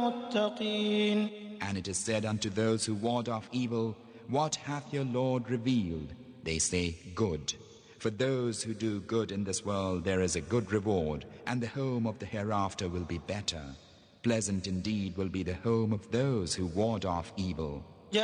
المتقين. And it is said unto those who ward off evil, What hath your Lord revealed? They say, Good. For those who do good in this world there is a good reward, and the home of the hereafter will be better. Pleasant indeed will be the home of those who ward off evil.